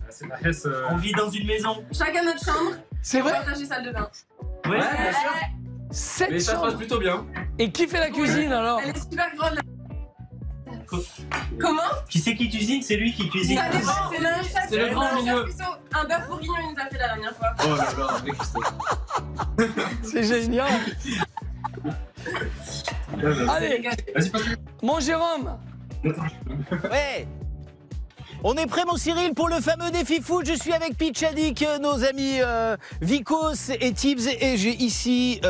C'est nice. On vit dans une maison. Chacun notre chambre. C'est vrai? Partager salle de bain. Ouais, bien sûr. 7 Mais ça se passe chambres. plutôt bien. Et qui fait la cuisine alors? Elle est super grande. Comment? Qui c'est qui cuisine? C'est lui qui cuisine. Ça dépend. C'est le chef. C'est le grand milieu. Un bœuf bourguignon, il nous a fait la dernière fois. Oh là là, mec, C'est génial. Allez, vas-y, Patrick. mon Jérôme. Ouais. On est prêt, mon Cyril, pour le fameux défi foot. Je suis avec Pitchadik, nos amis Vikos et Tibbs, et j'ai ici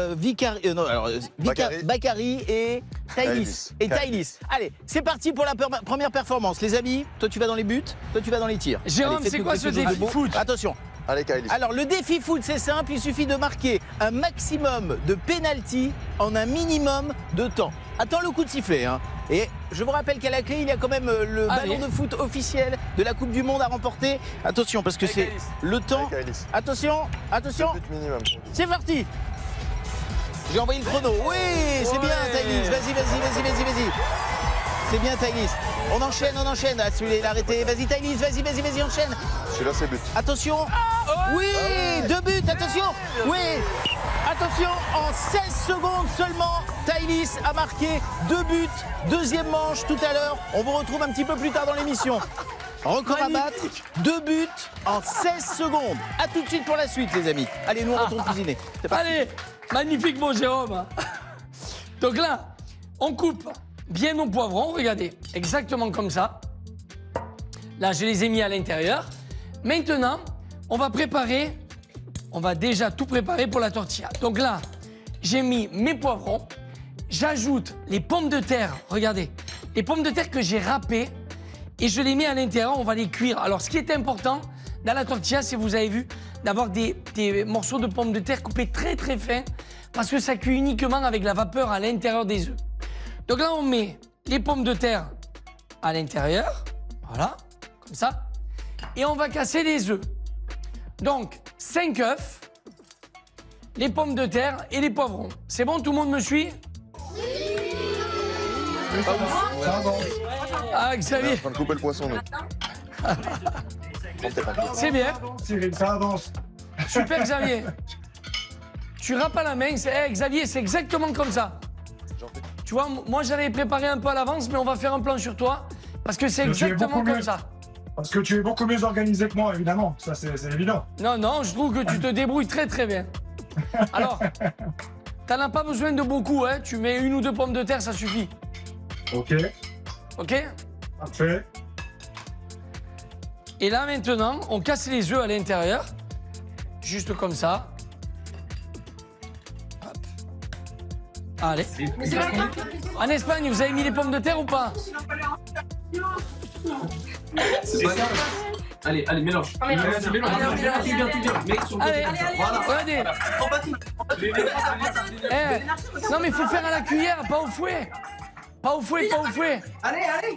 Bakary et Thaïlis. Allez, c'est parti pour la première performance. Les amis, toi tu vas dans les buts, toi tu vas dans les tirs. Jérôme, Allez, c'est faites-nous quoi quelque ce chose de défi beau. foot? Attention. Allez, Kailis. Alors, le défi foot, c'est simple. Il suffit de marquer un maximum de pénalty en un minimum de temps. Attends le coup de sifflet. Hein. Et je vous rappelle qu'à la clé, il y a quand même le ballon de foot officiel de la Coupe du Monde à remporter. Attention, parce que c'est le temps. Allez, Kailis. Attention, attention. But minimum. C'est parti. J'ai envoyé le chrono. Oui, c'est bien, Thaïlis. Vas-y. C'est bien, Thaïlis. On enchaîne. Ah, celui-là, il a arrêté. Vas-y, Thaïlis, vas-y, enchaîne. Celui-là, c'est but. Attention. Oui, 2 buts, attention. Oui. Attention, en 16 secondes seulement, Thaïlis a marqué 2 buts. Deuxième manche tout à l'heure. On vous retrouve un petit peu plus tard dans l'émission. Record à battre, 2 buts en 16 secondes. A tout de suite pour la suite, les amis. Allez, nous, on retourne cuisiner. C'est parti. Allez, magnifique mon Jérôme. Donc là, on coupe bien nos poivrons, regardez, exactement comme ça. Là, je les ai mis à l'intérieur. Maintenant, on va déjà tout préparer pour la tortilla. Donc là, j'ai mis mes poivrons. J'ajoute les pommes de terre, regardez. Les pommes de terre que j'ai râpées et je les mets à l'intérieur, on va les cuire. Alors, ce qui est important dans la tortilla, c'est, vous avez vu, d'avoir des morceaux de pommes de terre coupés très très fins parce que ça cuit uniquement avec la vapeur à l'intérieur des œufs. Donc là, on met les pommes de terre à l'intérieur, voilà, comme ça, et on va casser les œufs. Donc, 5 œufs, les pommes de terre et les poivrons. C'est bon, tout le monde me suit? Ça avance. Ah, On est en Xavier, train de couper le poisson, nous. c'est bien. Cyril, ça avance. Super, Xavier. Tu râpes à la main, Xavier, c'est exactement comme ça. Tu vois, moi j'avais préparé un peu à l'avance, mais on va faire un plan sur toi, parce que c'est exactement comme ça. Parce que tu es beaucoup mieux organisé que moi, évidemment. Ça, c'est évident. Non, je trouve que tu te débrouilles très très bien. Alors, t'en as pas besoin de beaucoup, hein. Tu mets 1 ou 2 pommes de terre, ça suffit. Ok, Ok? parfait. Et là maintenant, on casse les œufs à l'intérieur, juste comme ça. Hop. Allez. En Espagne, vous avez mis les pommes de terre ou pas? C'est pas grave. Allez, mélange. Allez, regardez. Non mais il faut faire à la cuillère, pas au fouet. Pas au fouet. Allez.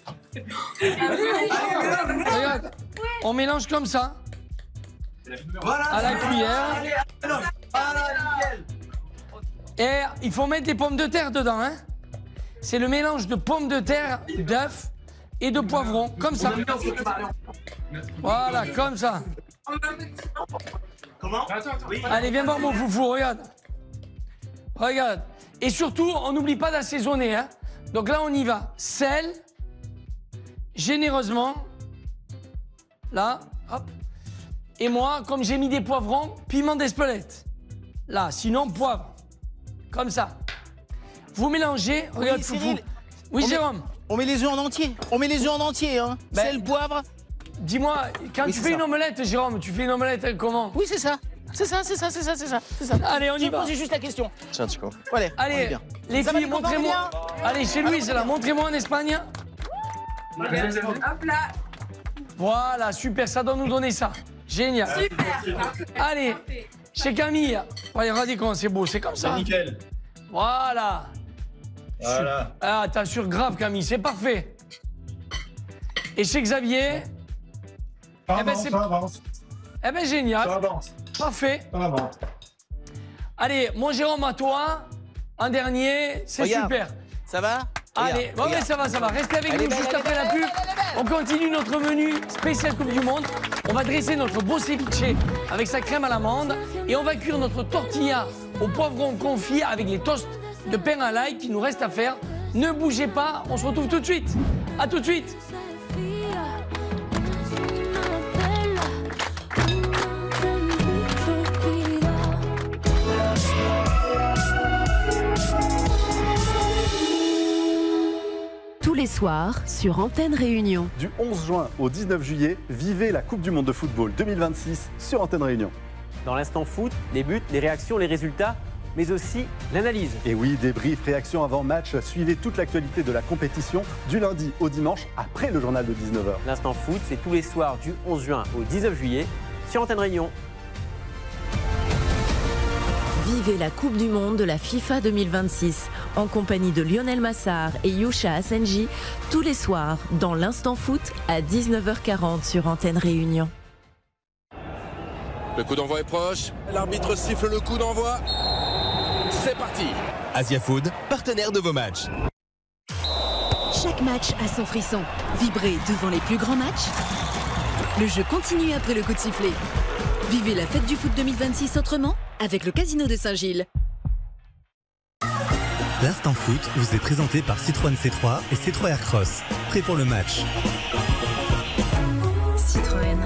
Regarde, on mélange comme ça, Voilà. à la cuillère. Voilà, nickel. Et il faut mettre des pommes de terre dedans, hein. C'est le mélange de pommes de terre, d'œufs et de poivrons, comme ça. Voilà, comme ça. Comment? Oui. Allez, viens voir mon foufou, regarde. Regarde. Et surtout, on n'oublie pas d'assaisonner, hein. Donc là, on y va. Sel, généreusement. Là, hop. Et moi, comme j'ai mis des poivrons, piment d'Espelette. Là, sinon, poivre. Comme ça. Vous mélangez, regarde, foufou. Cyril, Oui, Jérôme. On met les œufs en entier. Hein. Ben, Sel, poivre. Dis-moi, quand Oui, tu c'est fais ça. une omelette, Jérôme, tu fais une omelette comment? Oui, c'est ça. C'est ça. Allez, on y Je va. posais juste la question. Tiens, Chico. Allez, on est Allez, bien. les Ça va, filles, les copains, montrez-moi. on est Allez, chez Louise, là, montrez-moi en Espagne. Hop là. Voilà, super, ça doit nous donner ça. Génial. Super. Allez, chez Camille. Regardez comment c'est beau, c'est comme ça. Nickel. Voilà. Voilà. Ah, t'assures grave, Camille, c'est parfait. Et chez Xavier, Ça Eh ben, avance, c'est- ça avance. eh ben Ça génial, avance. parfait. Ça avance. Allez, mon Jérôme, à toi, en dernier, c'est Regarde. super. Ça va? Allez, bon, mais ça va. Restez avec Elle est nous belle, juste elle est après la belle, pub. elle est belle. On continue notre menu spécial Coupe du Monde. On va dresser notre beau ceviche avec sa crème à l'amande et on va cuire notre tortilla au poivron confit avec les toasts de pain à l'ail qu'il nous reste à faire. Ne bougez pas, on se retrouve tout de suite. À tout de suite. Tous les soirs sur Antenne Réunion. Du 11 juin au 19 juillet, vivez la Coupe du Monde de football 2026 sur Antenne Réunion. Dans l'instant foot, les buts, les réactions, les résultats, mais aussi l'analyse. Et oui, débrief, réaction avant match, suivez toute l'actualité de la compétition du lundi au dimanche après le journal de 19h. L'instant foot, c'est tous les soirs du 11 juin au 19 juillet sur Antenne Réunion. Vivez la Coupe du Monde de la FIFA 2026 en compagnie de Lionel Massard et Yusha Asenji tous les soirs dans l'Instant Foot à 19h40 sur Antenne Réunion. Le coup d'envoi est proche, l'arbitre siffle le coup d'envoi. C'est parti. Asia Food, partenaire de vos matchs. Chaque match a son frisson. Vibrez devant les plus grands matchs. Le jeu continue après le coup de sifflet. Vivez la fête du foot 2026 autrement avec le Casino de Saint-Gilles. L'Instant Foot vous est présenté par Citroën C3 et C3 Aircross. Prêt pour le match. Citroën.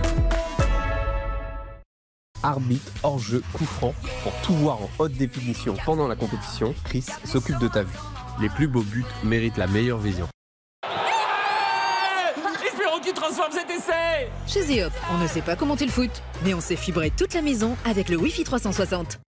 Arbitre, hors-jeu, coup franc. Pour tout voir en haute définition pendant la compétition, Chris s'occupe de ta vue. Les plus beaux buts méritent la meilleure vision. Espérons qu'il transforme cet essai. Chez Eop, on ne sait pas commenter le foot, mais on sait fibrer toute la maison avec le Wi-Fi 360.